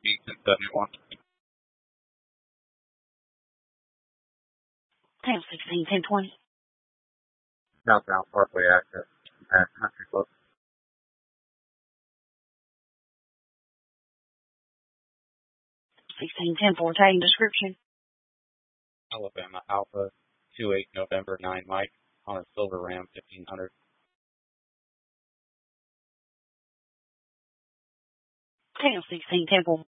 B1071. Tam 16, 1020. Southbound Parkway access at Country Club. 16, 10 4, tagging description. Alabama Alpha 28 November 9 Mike on a Silver Ram 1500. Tam 16, 10 4.